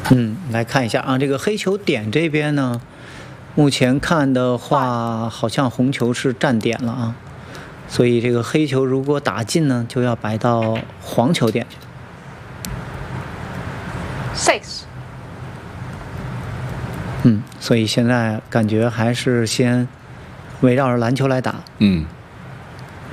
来看一下啊，这个黑球点这边呢，目前看的话，好像红球是占点了啊，所以这个黑球如果打进呢，就要摆到黄球点去。 6。 所以现在感觉还是先围绕着蓝球来打。